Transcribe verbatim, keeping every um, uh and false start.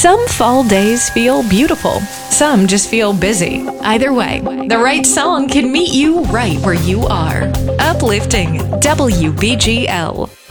Some fall days feel beautiful. Some just feel busy. Either way, the right song can meet you right where you are. Uplifting W B G L.